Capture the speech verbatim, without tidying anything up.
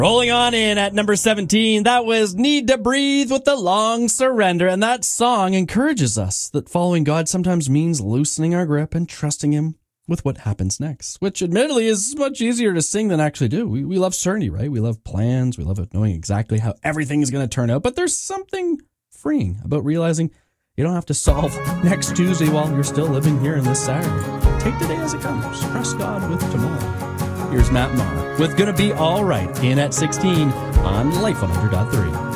Rolling on in at number seventeen, that was Need to Breathe with the Long Surrender. And that song encourages us that following God sometimes means loosening our grip and trusting Him with what happens next, which admittedly is much easier to sing than actually do. We, we love certainty, right? We love plans. We love knowing exactly how everything is going to turn out. But there's something freeing about realizing you don't have to solve next Tuesday while you're still living here in this Saturday. Take the day as it comes. Trust God with tomorrow. Here's Matt Maher with Gonna Be All Right in at sixteen on Life one hundred point three.